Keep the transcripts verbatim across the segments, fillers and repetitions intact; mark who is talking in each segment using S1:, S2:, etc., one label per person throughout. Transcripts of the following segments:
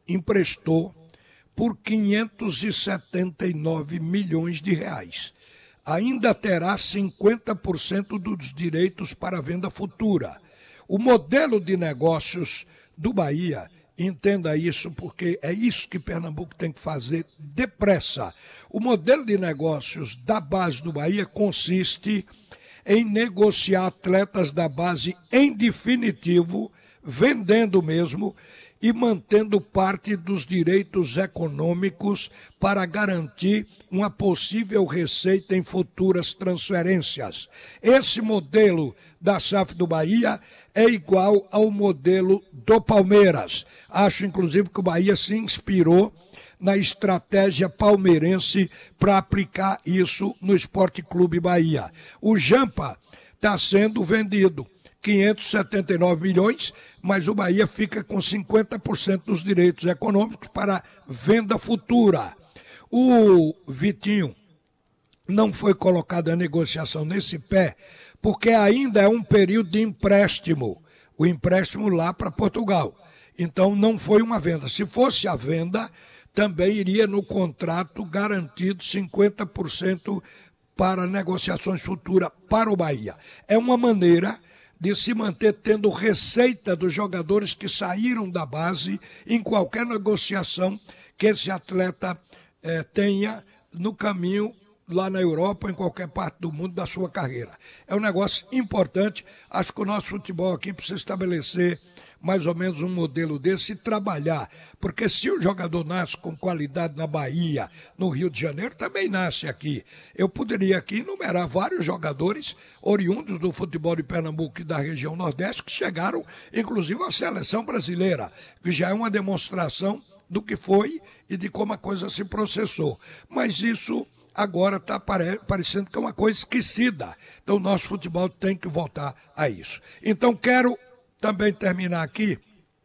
S1: emprestou por quinhentos e setenta e nove milhões de reais. Ainda terá cinquenta por cento dos direitos para venda futura. O modelo de negócios do Bahia, entenda isso porque é isso que Pernambuco tem que fazer depressa. O modelo de negócios da base do Bahia consiste em negociar atletas da base em definitivo, vendendo mesmo e mantendo parte dos direitos econômicos para garantir uma possível receita em futuras transferências. Esse modelo da S A F do Bahia é igual ao modelo do Palmeiras. Acho, inclusive, que o Bahia se inspirou na estratégia palmeirense para aplicar isso no Esporte Clube Bahia. O Jampa está sendo vendido, quinhentos e setenta e nove milhões, mas o Bahia fica com cinquenta por cento dos direitos econômicos para venda futura. O Vitinho não foi colocado a negociação nesse pé, porque ainda é um período de empréstimo, o empréstimo lá para Portugal. Então não foi uma venda. Se fosse a venda, também iria no contrato garantido cinquenta por cento para negociações futuras para o Bahia. É uma maneira de se manter tendo receita dos jogadores que saíram da base em qualquer negociação que esse atleta eh, tenha no caminho lá na Europa ou em qualquer parte do mundo da sua carreira. É um negócio importante. Acho que o nosso futebol aqui precisa estabelecer mais ou menos um modelo desse e trabalhar, porque se o jogador nasce com qualidade na Bahia, no Rio de Janeiro, também nasce aqui. Eu poderia aqui enumerar vários jogadores oriundos do futebol de Pernambuco e da região Nordeste que chegaram, inclusive, à seleção brasileira, que já é uma demonstração do que foi e de como a coisa se processou. Mas isso agora está parecendo que é uma coisa esquecida. Então o nosso futebol tem que voltar a isso. Então quero também terminar aqui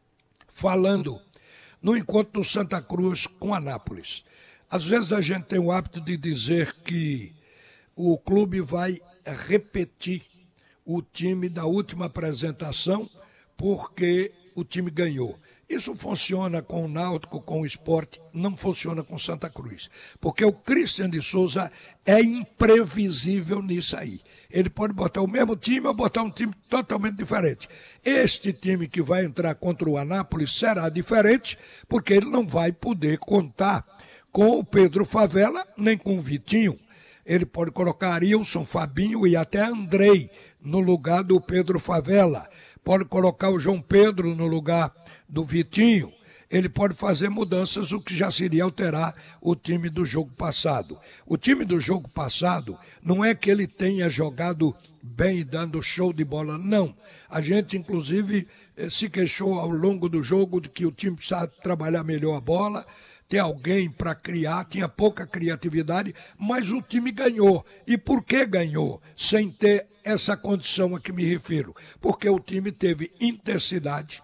S1: falando no encontro do Santa Cruz com Anápolis. Às vezes a gente tem o hábito de dizer que o clube vai repetir o time da última apresentação porque o time ganhou. Isso funciona com o Náutico, com o Sport, não funciona com Santa Cruz. Porque o Christian de Souza é imprevisível nisso aí. Ele pode botar o mesmo time ou botar um time totalmente diferente. Este time que vai entrar contra o Anápolis será diferente, porque ele não vai poder contar com o Pedro Favela, nem com o Vitinho. Ele pode colocar Arilson, Fabinho e até Andrei no lugar do Pedro Favela. Pode colocar o João Pedro no lugar do Vitinho. Ele pode fazer mudanças, o que já seria alterar o time do jogo passado. O time do jogo passado não é que ele tenha jogado bem, dando show de bola, não. A gente, inclusive, se queixou ao longo do jogo de que o time precisava trabalhar melhor a bola, ter alguém para criar, tinha pouca criatividade, mas o time ganhou. E por que ganhou? Sem ter essa condição a que me refiro. Porque o time teve intensidade,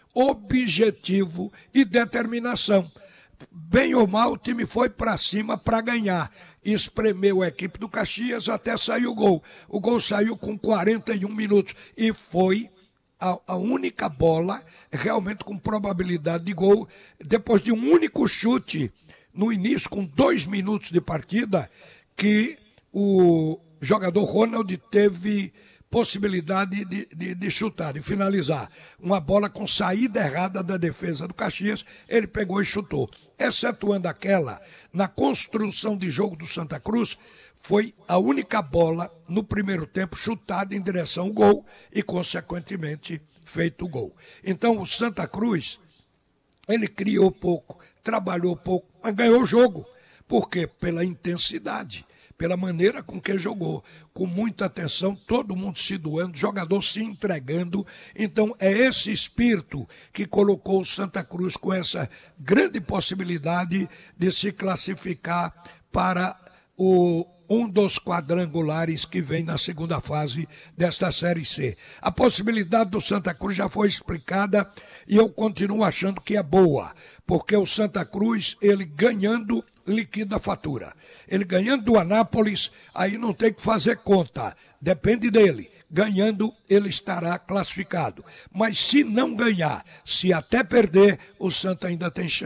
S1: objetivo e determinação. Bem ou mal, o time foi para cima para ganhar. Espremeu a equipe do Caxias até sair o gol. O gol saiu com quarenta e um minutos e foi a, a única bola realmente com probabilidade de gol. Depois de um único chute no início, com dois minutos de partida, que o jogador Ronald teve possibilidade de, de, de chutar, de finalizar. Uma bola com saída errada da defesa do Caxias, ele pegou e chutou. Excetuando aquela, na construção de jogo do Santa Cruz, foi a única bola no primeiro tempo chutada em direção ao gol e, consequentemente, feito o gol. Então, o Santa Cruz, ele criou pouco, trabalhou pouco, mas ganhou o jogo. Por quê? Pela intensidade, pela maneira com que jogou, com muita atenção, todo mundo se doando, jogador se entregando. Então é esse espírito que colocou o Santa Cruz com essa grande possibilidade de se classificar para o um dos quadrangulares que vem na segunda fase desta Série C. A possibilidade do Santa Cruz já foi explicada e eu continuo achando que é boa, porque o Santa Cruz, ele ganhando, liquida a fatura. Ele ganhando do Anápolis, aí não tem que fazer conta, depende dele. Ganhando, ele estará classificado. Mas se não ganhar, se até perder, o Santa ainda tem chance.